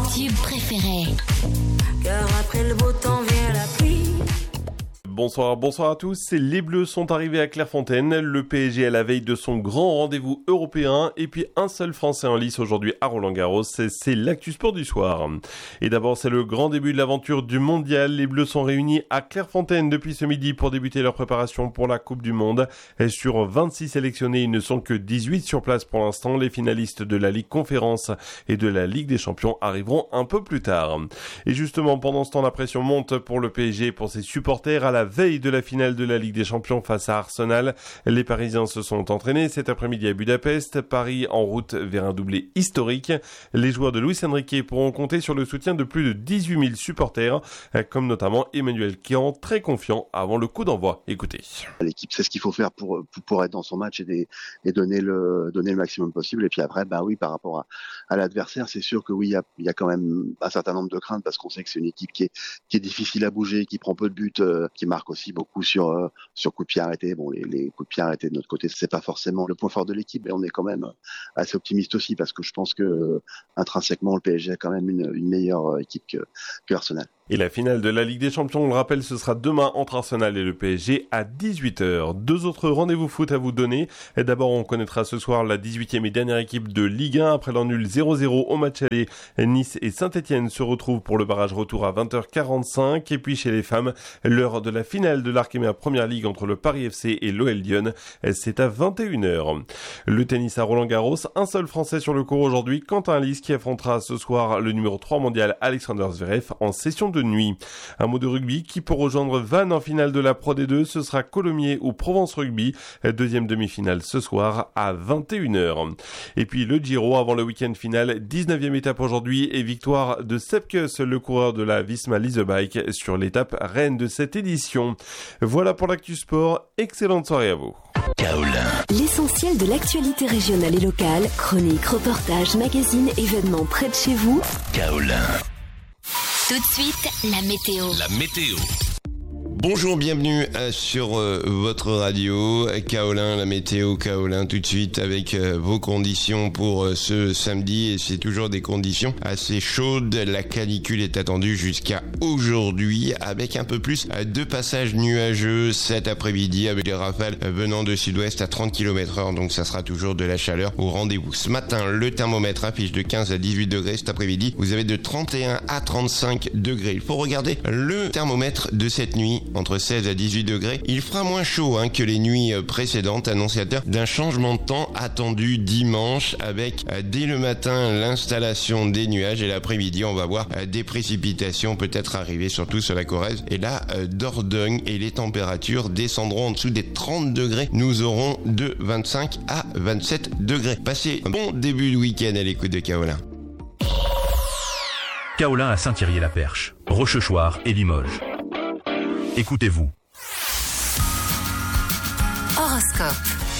tubes préférés. Car après le beau temps vient la pluie. Bonsoir à tous. Les Bleus sont arrivés à Clairefontaine. Le PSG à la veille de son grand rendez-vous européen. Et puis un seul Français en lice aujourd'hui à Roland-Garros. C'est l'actu sport du soir. Et d'abord, c'est le grand début de l'aventure du mondial. Les Bleus sont réunis à Clairefontaine depuis ce midi pour débuter leur préparation pour la Coupe du Monde. Et sur 26 sélectionnés, ils ne sont que 18 sur place pour l'instant. Les finalistes de la Ligue Conférence et de la Ligue des Champions arriveront un peu plus tard. Et justement, pendant ce temps, la pression monte pour le PSG et pour ses supporters à la veille de la finale de la Ligue des Champions face à Arsenal. Les Parisiens se sont entraînés cet après-midi à Budapest. Paris en route vers un doublé historique. Les joueurs de Luis Enrique pourront compter sur le soutien de plus de 18 000 supporters, comme notamment Emmanuel Kian, très confiant avant le coup d'envoi. Écoutez. L'équipe sait ce qu'il faut faire pour être dans son match et donner le maximum possible. Et puis après, par rapport à l'adversaire, c'est sûr que oui, il y a quand même un certain nombre de craintes parce qu'on sait que c'est une équipe qui est difficile à bouger, qui prend peu de buts, qui marque aussi beaucoup sur coups de pied arrêtés. Bon, les coups de pied arrêtés de notre côté, c'est pas forcément le point fort de l'équipe, mais on est quand même assez optimiste aussi parce que je pense que intrinsèquement le PSG a quand même une meilleure équipe que Arsenal. Et la finale de la Ligue des Champions, on le rappelle, ce sera demain entre Arsenal et le PSG à 18h. Deux autres rendez-vous foot à vous donner. Et d'abord, on connaîtra ce soir la 18e et dernière équipe de Ligue 1 après leur nul 0-0 au match aller. Nice et Saint-Etienne se retrouvent pour le barrage retour à 20h45. Et puis chez les femmes, l'heure de la finale de l'Arkema Première Ligue entre le Paris FC et l'OL Lyon, c'est à 21h. Le tennis à Roland-Garros, un seul Français sur le court aujourd'hui, Quentin Lys qui affrontera ce soir le numéro 3 mondial Alexander Zverev en session de nuit. Un mot de rugby qui pour rejoindre Vannes en finale de la Pro D2, ce sera Colomiers ou Provence Rugby, deuxième demi-finale ce soir à 21h. Et puis le Giro avant le week-end final, 19e étape aujourd'hui et victoire de Sepp Kuss, le coureur de la Visma Lease Bike sur l'étape reine de cette édition. Voilà pour l'actu sport, excellente soirée à vous. Kaolin. L'essentiel de l'actualité régionale et locale, chroniques, reportages, magazines, événements près de chez vous. Kaolin. Tout de suite, la météo. La météo. Bonjour, bienvenue sur votre radio Kaolin, la météo Kaolin tout de suite avec vos conditions pour ce samedi et c'est toujours des conditions assez chaudes. La canicule est attendue jusqu'à aujourd'hui avec un peu plus de passages nuageux cet après-midi avec des rafales venant de sud-ouest à 30 km/h, donc ça sera toujours de la chaleur au rendez-vous. Ce matin, le thermomètre affiche de 15 à 18 degrés. Cet après-midi, vous avez de 31 à 35 degrés. Il faut regarder le thermomètre de cette nuit. Entre 16 à 18 degrés. Il fera moins chaud que les nuits précédentes, annonciateur d'un changement de temps attendu dimanche avec dès le matin l'installation des nuages et l'après-midi on va voir des précipitations peut-être arriver surtout sur la Corrèze et la Dordogne et les températures descendront en dessous des 30 degrés. Nous aurons de 25 à 27 degrés. Passez un bon début de week-end à l'écoute de Kaolin. Kaolin à Saint-Thierry-la-Perche, Rochechouart et Limoges. Écoutez-vous. Horoscope.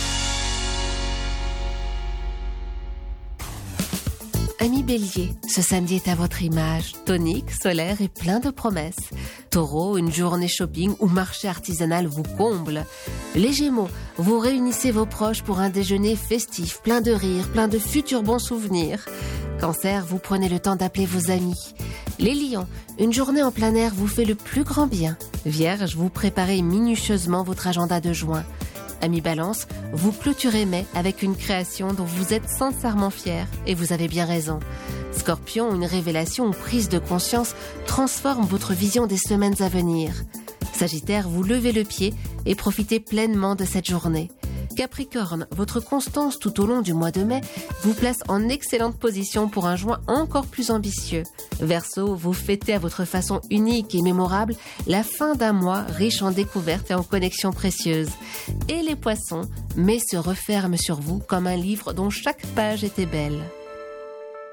Amis Bélier, ce samedi est à votre image, tonique, solaire et plein de promesses. Taureau, une journée shopping ou marché artisanal vous comble. Les Gémeaux, vous réunissez vos proches pour un déjeuner festif, plein de rires, plein de futurs bons souvenirs. Cancer, vous prenez le temps d'appeler vos amis. Les Lions, une journée en plein air vous fait le plus grand bien. Vierge, vous préparez minutieusement votre agenda de juin. Amis Balance, vous clôturez mai avec une création dont vous êtes sincèrement fiers et vous avez bien raison. Scorpion, une révélation ou prise de conscience transforme votre vision des semaines à venir. Sagittaire, vous levez le pied et profitez pleinement de cette journée. Capricorne, votre constance tout au long du mois de mai vous place en excellente position pour un juin encore plus ambitieux. Verseau, vous fêtez à votre façon unique et mémorable la fin d'un mois riche en découvertes et en connexions précieuses. Et les Poissons, mai se referme sur vous comme un livre dont chaque page était belle.